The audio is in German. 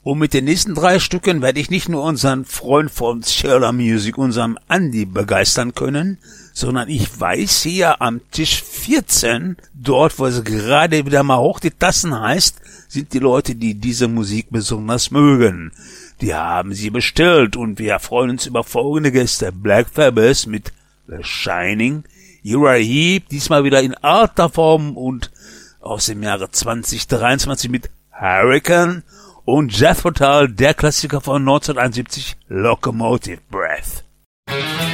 Und mit den nächsten 3 Stücken werde ich nicht nur unseren Freund von Schirler Music, unserem Andi, begeistern können, sondern ich weiß hier am Tisch 14, dort, wo es gerade wieder mal hoch die Tassen heißt, sind die Leute, die diese Musik besonders mögen. Die haben sie bestellt und wir freuen uns über folgende Gäste. Black Sabbath mit The Shining, Uriah Heep, diesmal wieder in alter Form und aus dem Jahre 2023 mit Hurricane und Jethro Tull, der Klassiker von 1971, Locomotive Breath.